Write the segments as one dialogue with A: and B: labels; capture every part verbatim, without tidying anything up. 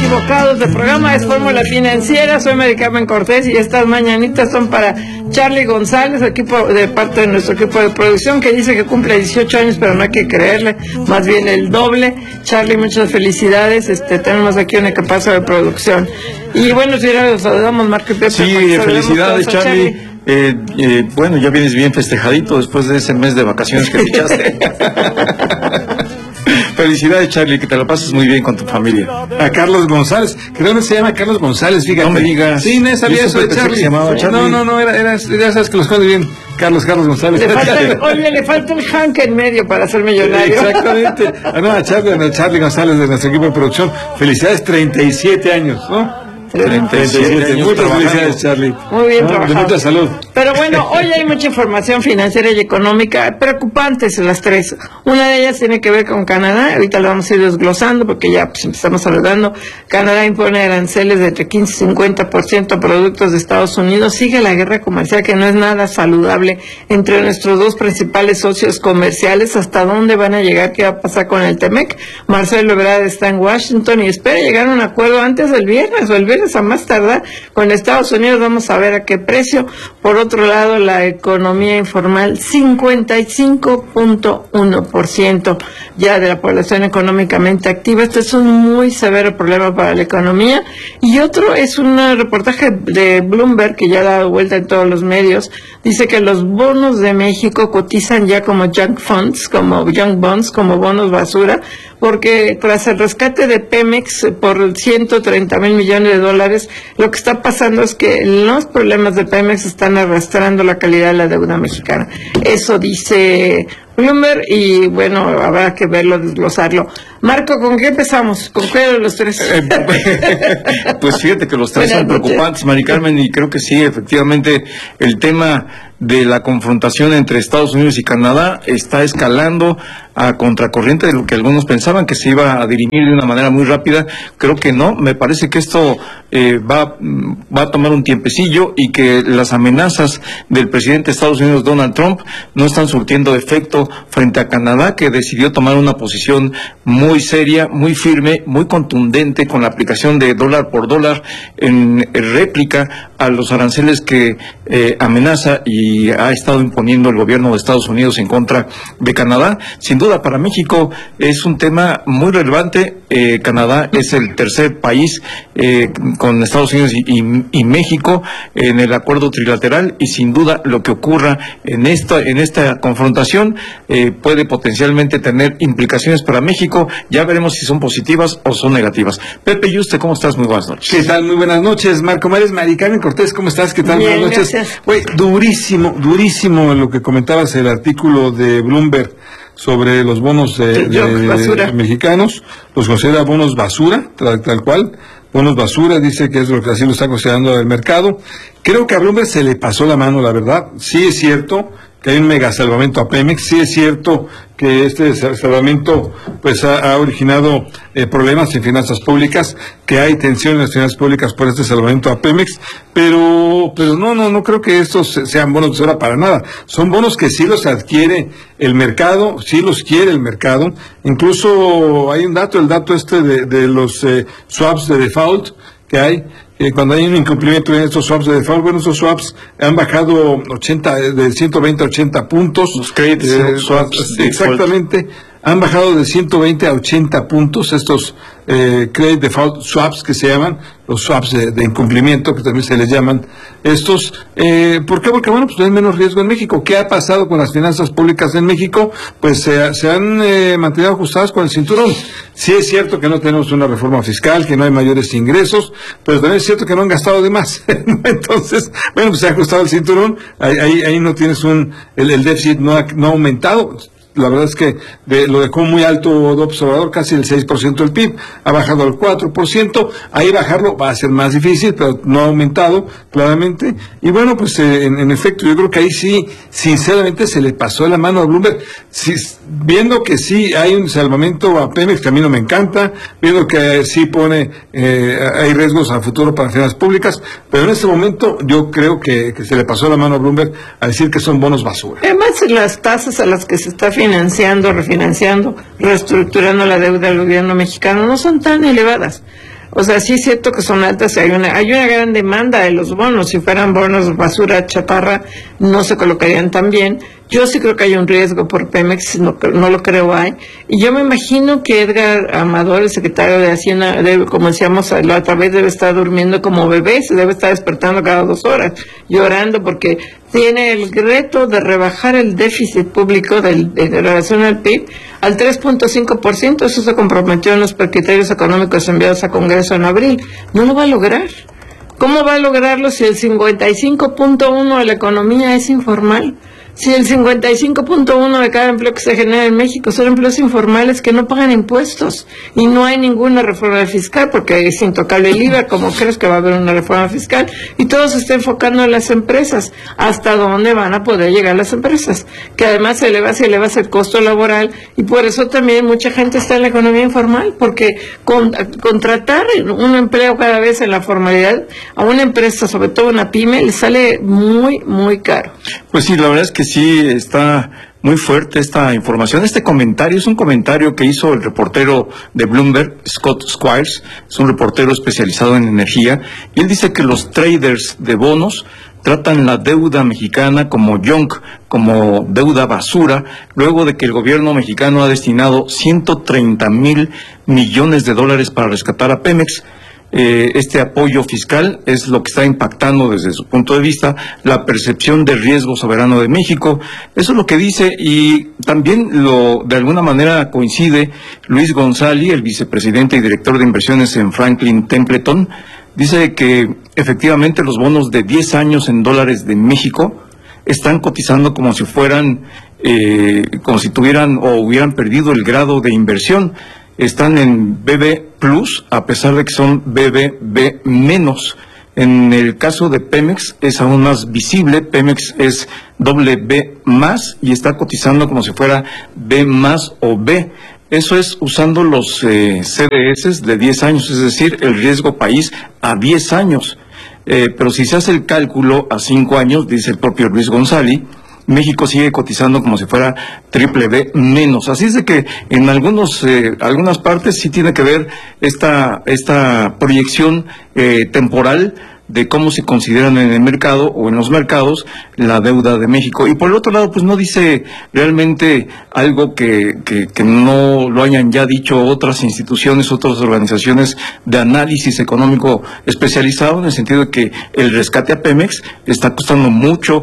A: equivocados del programa. Es Fórmula Financiera. Soy Mari Carmen Cortés y estas mañanitas son para Charlie González, equipo de parte de nuestro equipo de producción, que dice que cumple dieciocho años, pero no hay que creerle, más bien el doble. Charlie, muchas felicidades. Este, tenemos aquí un equipazo de producción. Y bueno, si ahora los saludamos, Marco y Pepe.
B: Sí, felicidades, Charlie. Charlie. Eh, eh, bueno, ya vienes bien festejadito después de ese mes de vacaciones que te echaste. Felicidades, Charlie, que te lo pases muy bien con tu familia.
C: A Carlos González, creo que se llama Carlos González, fíjate.
B: No me digas.
C: Sí, no sabía eso de Charlie. Charlie. No, no, no, era, era, ya sabes que los conoces bien. Carlos, Carlos González.
A: Le falta el, oye, le falta un Hank en medio para ser millonario.
C: Exactamente. Ah, no, a Charlie, a Charlie González de nuestro equipo de producción. Felicidades, treinta y siete años, ¿no?
B: treinta y siete años.
C: Muchas felicidades, Charlie.
A: Muy bien,
C: ¿no?
A: trabajado.
C: De mucha salud.
A: Pero bueno, hoy hay mucha información financiera y económica preocupantes, las tres. Una de ellas tiene que ver con Canadá. Ahorita lo vamos a ir desglosando porque ya pues, empezamos hablando. Canadá impone aranceles de entre quince y cincuenta por ciento a productos de Estados Unidos. Sigue la guerra comercial, que no es nada saludable entre nuestros dos principales socios comerciales. ¿Hasta dónde van a llegar? ¿Qué va a pasar con el Temec? Marcelo Ebrard está en Washington y espera llegar a un acuerdo antes del viernes o el viernes a más tardar con Estados Unidos. Vamos a ver a qué precio. Por otro lado, la economía informal, cincuenta y cinco punto uno por ciento ya de la población económicamente activa. Este es un muy severo problema para la economía. Y otro es un reportaje de Bloomberg que ya ha dado vuelta en todos los medios. Dice que los bonos de México cotizan ya como junk funds, como junk bonds, como bonos basura, porque tras el rescate de Pemex por ciento treinta mil millones de dólares, lo que está pasando es que los problemas de Pemex están arrastrando la calidad de la deuda mexicana. Eso dice Bloomberg y bueno, habrá que verlo, desglosarlo. Marco, ¿con qué empezamos? ¿Con qué de los tres?
B: Pues fíjate que los tres son preocupantes, Mari Carmen, y creo que sí, efectivamente, el tema de la confrontación entre Estados Unidos y Canadá está escalando a contracorriente de lo que algunos pensaban que se iba a dirimir de una manera muy rápida. Creo que no, me parece que esto eh, va, va a tomar un tiempecillo y que las amenazas del presidente de Estados Unidos, Donald Trump, no están surtiendo efecto frente a Canadá, que decidió tomar una posición muy seria, muy firme, muy contundente con la aplicación de dólar por dólar en réplica a los aranceles que eh, amenaza y ha estado imponiendo el gobierno de Estados Unidos en contra de Canadá. Sin duda, para México es un tema muy relevante. Eh, Canadá es el tercer país eh, con Estados Unidos y, y, y México en el acuerdo trilateral, y sin duda lo que ocurra en esta en esta confrontación eh, puede potencialmente tener implicaciones para México. Ya veremos si son positivas o son negativas. Pepe Yuste, ¿cómo estás? Muy buenas noches.
C: ¿Qué tal? Muy buenas noches, Marco Mares. Mari Carmen Cortés, ¿cómo estás? ¿Qué tal?
A: Bien,
C: buenas noches.
A: Gracias.
C: Güey, durísimo, durísimo lo que comentabas, el artículo de Bloomberg sobre los bonos de, de, de mexicanos. Los considera bonos basura, tal, tal cual. Bonos basura, dice que es lo que así lo está considerando el mercado. Creo que a Bloomberg se le pasó la mano, la verdad. Sí es cierto que hay un mega salvamento a Pemex, sí es cierto que este salvamento pues ha, ha originado eh, problemas en finanzas públicas, que hay tensión en las finanzas públicas por este salvamento a Pemex, pero pero no, no, no creo que estos sean bonos de basura para nada. Son bonos que sí los adquiere el mercado, sí los quiere el mercado. Incluso hay un dato, el dato este de, de los eh, swaps de default que hay, eh, cuando hay un incumplimiento en estos swaps de default. Bueno, estos swaps han bajado ochenta, de ciento veinte a ochenta puntos.
B: Los créditos,
C: eh, swaps, exactamente, han bajado de ciento veinte a ochenta puntos estos eh, credit default swaps que se llaman, los swaps de, de incumplimiento, que también se les llaman estos. Eh, ¿Por qué? Porque, bueno, pues hay menos riesgo en México. ¿Qué ha pasado con las finanzas públicas en México? Pues se, se han eh, mantenido ajustadas con el cinturón. Sí es cierto que no tenemos una reforma fiscal, que no hay mayores ingresos, pero también es cierto que no han gastado de más. Entonces, bueno, pues se ha ajustado el cinturón, ahí, ahí, ahí no tienes un, el, el déficit no ha, no ha aumentado. La verdad es que de, lo dejó muy alto de observador, casi el seis por ciento del P I B, ha bajado al cuatro por ciento, ahí bajarlo va a ser más difícil, pero no ha aumentado claramente, y bueno, pues eh, en, en efecto, yo creo que ahí sí, sinceramente se le pasó la mano a Bloomberg, si, viendo que sí hay un salvamento a Pemex, que a mí no me encanta, viendo que sí pone, eh, hay riesgos a futuro para finanzas públicas, pero en este momento yo creo que, que se le pasó la mano a Bloomberg a decir que son bonos basura.
A: Además, las tasas a las que se está financiando, refinanciando, reestructurando la deuda del gobierno mexicano no son tan elevadas. O sea, sí es cierto que son altas, hay una, hay una gran demanda de los bonos. Si fueran bonos basura chatarra, no se colocarían tan bien. Yo sí creo que hay un riesgo por Pemex, no, no lo creo hay. Y yo me imagino que Edgar Amador, el secretario de Hacienda, debe, como decíamos la otra vez, debe estar durmiendo como bebé, se debe estar despertando cada dos horas, llorando, porque tiene el reto de rebajar el déficit público del, de, de relación al P I B al tres punto cinco por ciento. Eso se comprometió en los criterios económicos enviados a Congreso en abril. No lo va a lograr. ¿Cómo va a lograrlo si el cincuenta y cinco punto uno por ciento de la economía es informal? Si el cincuenta y cinco punto uno por ciento de cada empleo que se genera en México son empleos informales que no pagan impuestos y no hay ninguna reforma fiscal porque es intocable el I V A, como crees que va a haber una reforma fiscal, y todo se está enfocando en las empresas, hasta dónde van a poder llegar las empresas, que además se eleva, se eleva el costo laboral, y por eso también mucha gente está en la economía informal, porque con, contratar un empleo cada vez en la formalidad a una empresa, sobre todo una pyme, le sale muy, muy caro.
B: Pues sí, la verdad es que sí está muy fuerte esta información. Este comentario es un comentario que hizo el reportero de Bloomberg, Scott Squires, es un reportero especializado en energía, y él dice que los traders de bonos tratan la deuda mexicana como junk, como deuda basura, luego de que el gobierno mexicano ha destinado ciento treinta mil millones de dólares para rescatar a Pemex. Eh, este apoyo fiscal es lo que está impactando desde su punto de vista la percepción de riesgo soberano de México. Eso es lo que dice, y también lo de alguna manera coincide Luis González, el vicepresidente y director de inversiones en Franklin Templeton. Dice que efectivamente los bonos de diez años en dólares de México están cotizando como si fueran, eh, como si tuvieran o hubieran perdido el grado de inversión. Están en B B plus, a pesar de que son B B B menos. En el caso de Pemex es aún más visible. Pemex es doble B más y está cotizando como si fuera B más o B. Eso es usando los eh, C D S de diez años, es decir, el riesgo país a diez años. Eh, pero si se hace el cálculo a cinco años, dice el propio Luis González, México sigue cotizando como si fuera triple B menos. Así es de que en algunos eh, algunas partes sí tiene que ver esta esta proyección eh, temporal de cómo se consideran en el mercado o en los mercados la deuda de México. Y por el otro lado, pues no dice realmente algo que, que, que no lo hayan ya dicho otras instituciones, otras organizaciones de análisis económico especializado, en el sentido de que el rescate a Pemex está costando mucho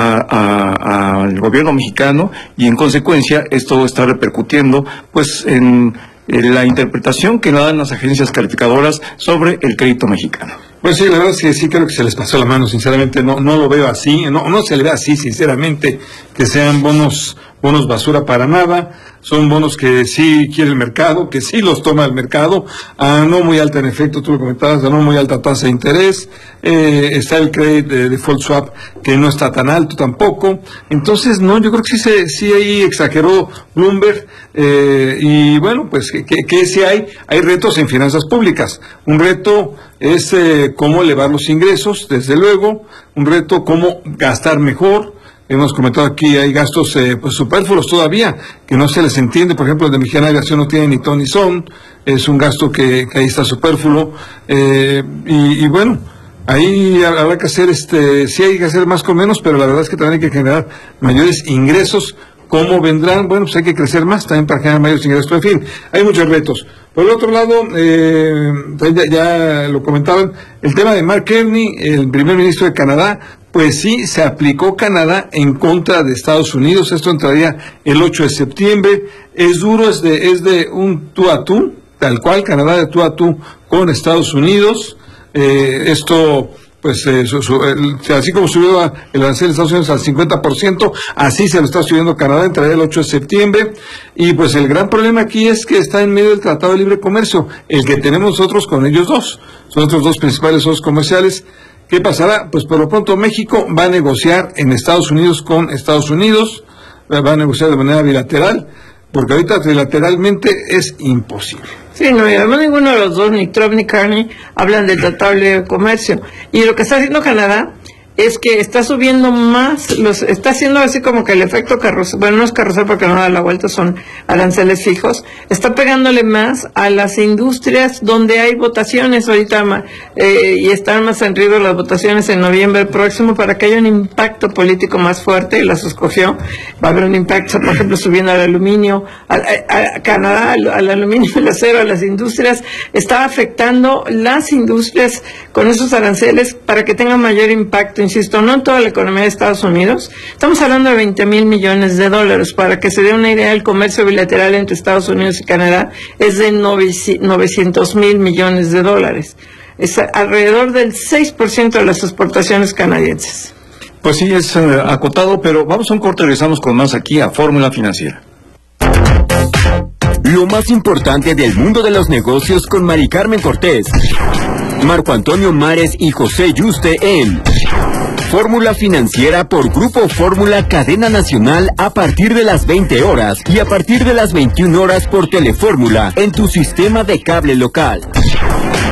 B: al gobierno mexicano, y en consecuencia esto está repercutiendo pues en, en la interpretación que dan las agencias calificadoras sobre el crédito mexicano.
C: Pues sí, la verdad es que sí creo que se les pasó la mano, sinceramente, no no lo veo así, no no se le ve así, sinceramente, que sean bonos bonos basura para nada. Son bonos que sí quiere el mercado, que sí los toma el mercado, a no muy alta, en efecto, tú lo comentabas, a no muy alta tasa de interés. Eh, está el credit de default swap, que no está tan alto tampoco. Entonces, no, yo creo que sí, se, sí ahí exageró Bloomberg. Eh, y bueno, pues que, que sí hay, hay retos en finanzas públicas. Un reto es eh, cómo elevar los ingresos, desde luego. Un reto cómo gastar mejor. Hemos comentado aquí, hay gastos eh, pues superfluos todavía, que no se les entiende. Por ejemplo, el de Mexicana de Aviación no tiene ni ton ni son, es un gasto que, que ahí está superfluo. Eh, y, y bueno, ahí habrá que hacer, este, sí hay que hacer más con menos, pero la verdad es que también hay que generar mayores ingresos. ¿Cómo vendrán? Bueno, pues hay que crecer más también para generar mayores ingresos. Pero en fin, hay muchos retos. Por el otro lado, eh, ya, ya lo comentaban, el tema de Mark Carney, el primer ministro de Canadá, pues sí, se aplicó Canadá en contra de Estados Unidos. Esto entraría el ocho de septiembre. Es duro, es de, es de un tú a tú, tal cual, Canadá de tú a tú con Estados Unidos. Eh, esto... pues eh, su, su, el, así como subió el arancel de Estados Unidos al cincuenta por ciento, así se lo está subiendo Canadá, entraría el ocho de septiembre, y pues el gran problema aquí es que está en medio del Tratado de Libre Comercio, el que tenemos nosotros con ellos dos, son nuestros dos principales socios comerciales. ¿Qué pasará? Pues por lo pronto México va a negociar en Estados Unidos con Estados Unidos, va a negociar de manera bilateral, porque ahorita trilateralmente es imposible.
A: Sí, no, y además ninguno de los dos, ni Trump ni Carney, hablan del Tratado de Libre Comercio. Y lo que está haciendo Canadá es que está subiendo más, los está haciendo así como que el efecto carrusel, bueno, no es carrusel porque no da la vuelta, son aranceles fijos, está pegándole más a las industrias donde hay votaciones ahorita eh, y están más en riesgo las votaciones en noviembre próximo para que haya un impacto político más fuerte, y las escogió, va a haber un impacto, por ejemplo, subiendo al aluminio, a, a, a Canadá, al, al aluminio, al acero, a las industrias, está afectando las industrias con esos aranceles para que tengan mayor impacto, insisto, no en toda la economía de Estados Unidos. Estamos hablando de veinte mil millones de dólares. Para que se dé una idea, el comercio bilateral entre Estados Unidos y Canadá es de novecientos mil millones de dólares. Es alrededor del seis por ciento de las exportaciones canadienses.
B: Pues sí, es uh, acotado, pero vamos a un corte y regresamos con más aquí a Fórmula Financiera.
D: Lo más importante del mundo de los negocios con Mari Carmen Cortés, Marco Antonio Mares y José Yuste en Fórmula Financiera por Grupo Fórmula Cadena Nacional a partir de las veinte horas y a partir de las veintiuna horas por Telefórmula en tu sistema de cable local.